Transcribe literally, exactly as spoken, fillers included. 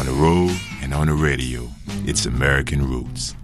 On the road and on the radio, it's American Roots.